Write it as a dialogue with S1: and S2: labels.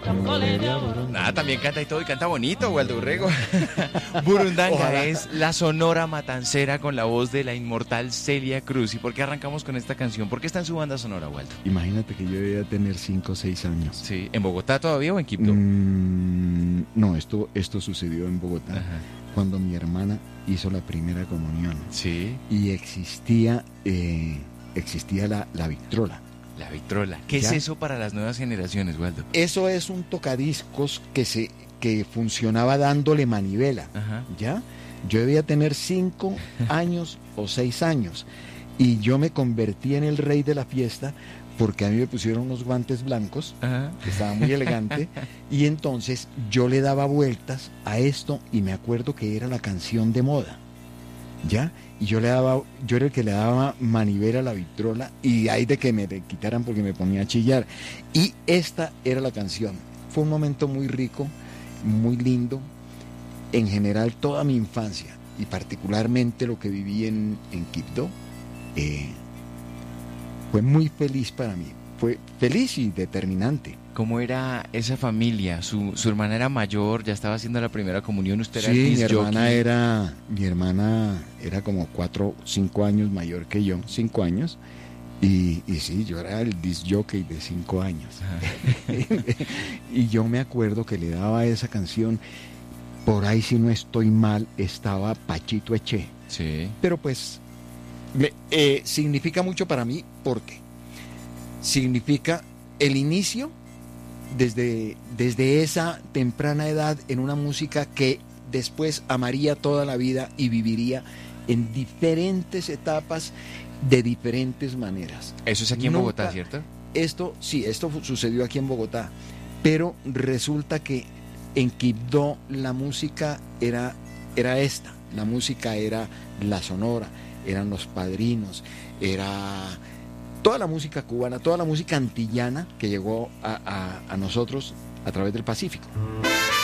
S1: Nada, también canta y todo, y canta bonito, Waldo Urrego. Burundanga
S2: Ojalá.
S1: es la sonora matancera con la voz de la inmortal Celia Cruz. ¿Y por qué arrancamos con esta canción? ¿Por qué está en su banda sonora, Waldo?
S2: Imagínate que yo debía tener 5 o 6 años.
S1: Sí, ¿en Bogotá todavía o en Quibdó?
S2: No, esto sucedió en Bogotá,
S1: Ajá.
S2: cuando mi hermana hizo la primera comunión.
S1: Sí,
S2: Y existía la Victrola.
S1: la Victrola. ¿Qué
S2: Ya.
S1: es eso para las nuevas generaciones, Waldo?
S2: Eso es un tocadiscos que funcionaba dándole manivela.
S1: Ajá.
S2: ¿Ya? Yo debía tener 5 años o 6 años. Y yo me convertí en el rey de la fiesta porque a mí me pusieron unos guantes blancos,
S1: Ajá.
S2: que estaba muy elegante, y entonces yo le daba vueltas a esto y me acuerdo que era la canción de moda. ¿Ya? Y yo era el que le daba manivela a la Victrola y hay de que me le quitaran porque me ponía a chillar. Y esta era la canción. Fue un momento muy rico, muy lindo. En general, toda mi infancia y particularmente lo que viví en Quibdó, fue muy feliz para mí. Fue feliz y determinante.
S1: ¿Cómo era esa familia? Su hermana era mayor, ya estaba haciendo la primera comunión, usted era el
S2: Sí, mi
S1: disc
S2: hermana era como 4 o 5 años mayor que yo, 5 años. Y sí, yo era el disc jockey de 5 años. Y yo me acuerdo que le daba esa canción, por ahí si no estoy mal, estaba Pachito Eché.
S1: Sí.
S2: Pero pues significa mucho para mí porque significa el inicio desde esa temprana edad en una música que después amaría toda la vida y viviría en diferentes etapas de diferentes maneras.
S1: Eso es aquí en
S2: Nunca-
S1: Bogotá, ¿cierto?
S2: Esto sucedió aquí en Bogotá, pero resulta que en Quibdó la música era esta, la música era la sonora, eran los padrinos, era toda la música cubana, toda la música antillana que llegó a nosotros a través del Pacífico.